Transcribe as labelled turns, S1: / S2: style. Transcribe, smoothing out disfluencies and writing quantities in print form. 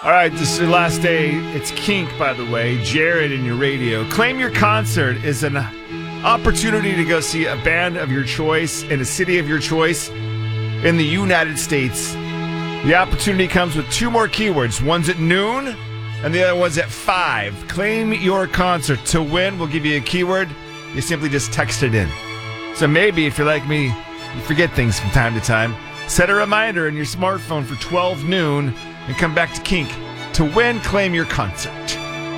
S1: All right, this is your last day. It's Kink, by the way. Jared in your radio. Claim Your Concert is an opportunity to go see a band of your choice in a city of your choice in the United States. The opportunity comes with 2 more keywords. One's at noon and the other one's at 5. Claim Your Concert. To win, we'll give you a keyword. You simply just text it in. So maybe, if you're like me, you forget things from time to time. Set a reminder in your smartphone for 12 noon and come back to Kink to win Claim Your Concert.